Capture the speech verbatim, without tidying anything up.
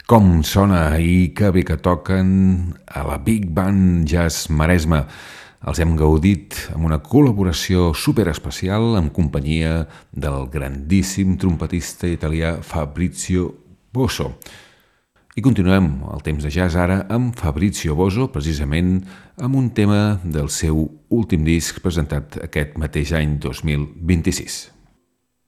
Com sona i que bé que toquen a la Big Band Jazz Maresme. Els hem gaudit amb una col·laboració superespecial en companyia del grandíssim trompetista italià Fabrizio Bozzo. I continuem el temps de jazz ara amb Fabrizio Bozzo, precisament amb un tema del seu últim disc presentat aquest mateix any dos mil vint-i-sis.